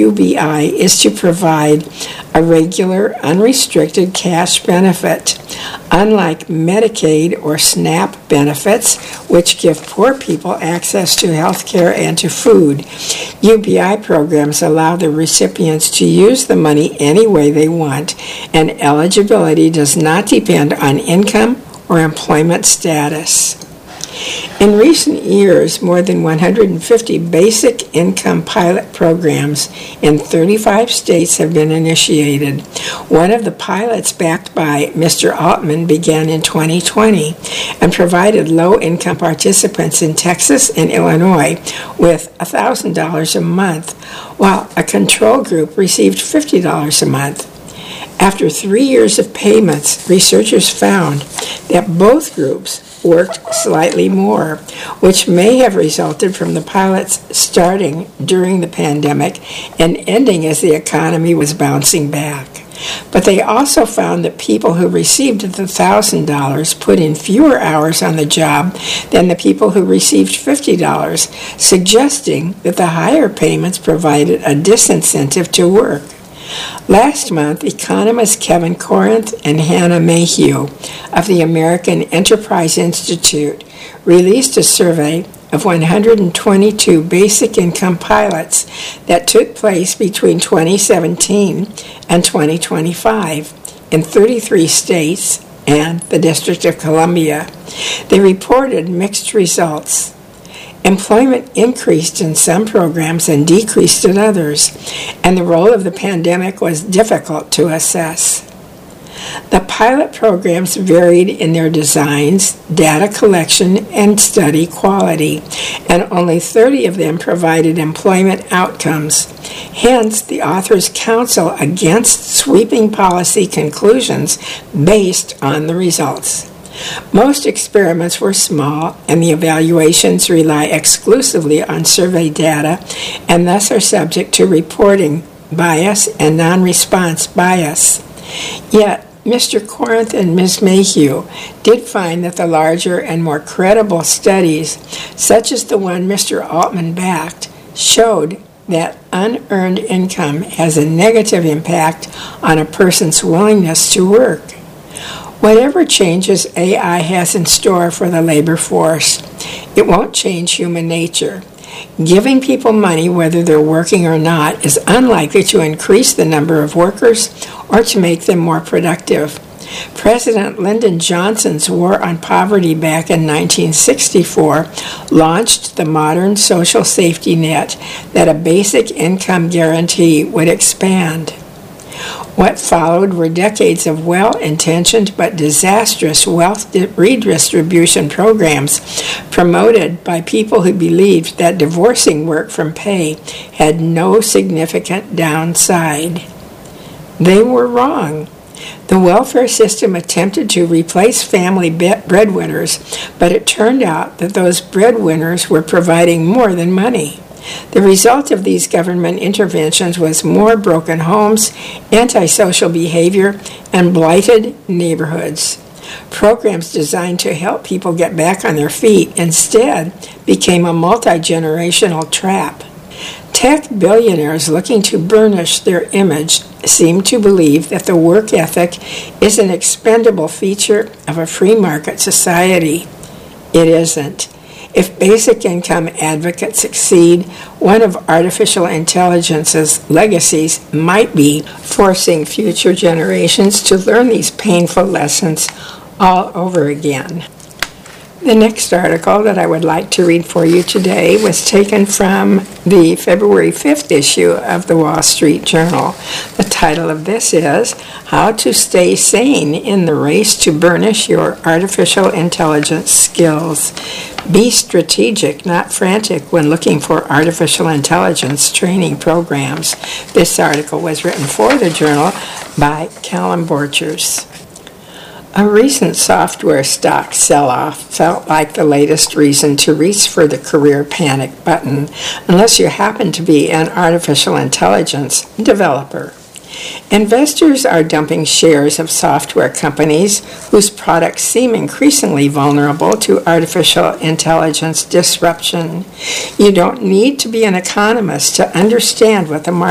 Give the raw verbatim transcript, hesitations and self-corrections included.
U B I is to provide a regular, unrestricted cash benefit. Unlike Medicaid or SNAP benefits, which give poor people access to health care and to food, U B I programs allow the recipients to use the money any way they want, and eligibility does not depend on income or employment status. In recent years, more than one hundred fifty basic income pilot programs in thirty-five states have been initiated. One of the pilots, backed by Mister Altman, began in twenty twenty and provided low-income participants in Texas and Illinois with one thousand dollars a month, while a control group received fifty dollars a month. After three years of payments, researchers found that both groups worked slightly more, which may have resulted from the pilots starting during the pandemic and ending as the economy was bouncing back. But they also found that people who received the one thousand dollars put in fewer hours on the job than the people who received fifty dollars, suggesting that the higher payments provided a disincentive to work. Last month, economists Kevin Corinth and Hannah Mayhew of the American Enterprise Institute released a survey of one hundred twenty-two basic income pilots that took place between twenty seventeen and twenty twenty-five in thirty-three states and the District of Columbia. They reported mixed results. Employment increased in some programs and decreased in others, and the role of the pandemic was difficult to assess. The pilot programs varied in their designs, data collection, and study quality, and only thirty of them provided employment outcomes. Hence, the authors counsel against sweeping policy conclusions based on the results. Most experiments were small, and the evaluations rely exclusively on survey data and thus are subject to reporting bias and non-response bias. Yet, Mister Corinth and Miz Mayhew did find that the larger and more credible studies, such as the one Mister Altman backed, showed that unearned income has a negative impact on a person's willingness to work. Whatever changes A I has in store for the labor force, it won't change human nature. Giving people money, whether they're working or not, is unlikely to increase the number of workers or to make them more productive. President Lyndon Johnson's War on Poverty back in nineteen sixty-four launched the modern social safety net that a basic income guarantee would expand. What followed were decades of well-intentioned but disastrous wealth redistribution programs promoted by people who believed that divorcing work from pay had no significant downside. They were wrong. The welfare system attempted to replace family breadwinners, but it turned out that those breadwinners were providing more than money. The result of these government interventions was more broken homes, antisocial behavior, and blighted neighborhoods. Programs designed to help people get back on their feet instead became a multi-generational trap. Tech billionaires looking to burnish their image seem to believe that the work ethic is an expendable feature of a free market society. It isn't. If basic income advocates succeed, one of artificial intelligence's legacies might be forcing future generations to learn these painful lessons all over again. The next article that I would like to read for you today was taken from the February fifth issue of the Wall Street Journal. The title of this is How to Stay Sane in the Race to Burnish Your Artificial Intelligence Skills. Be strategic, not frantic, when looking for artificial intelligence training programs. This article was written for the Journal by Callum Borchers. A recent software stock sell-off felt like the latest reason to reach for the career panic button, unless you happen to be an artificial intelligence developer. Investors are dumping shares of software companies whose products seem increasingly vulnerable to artificial intelligence disruption. You don't need to be an economist to understand what the market